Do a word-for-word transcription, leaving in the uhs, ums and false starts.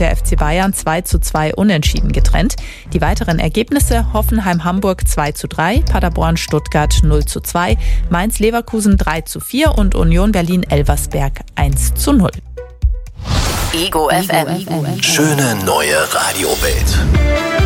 der F C Bayern zwei zu zwei unentschieden getrennt. Die weiteren Ergebnisse: Hoffenheim-Hamburg zwei zu drei, Paderborn-Stuttgart null zu zwei, Mainz-Leverkusen drei zu vier und Union Berlin-Elversberg eins zu null. Ego F M. Schöne neue Radiowelt.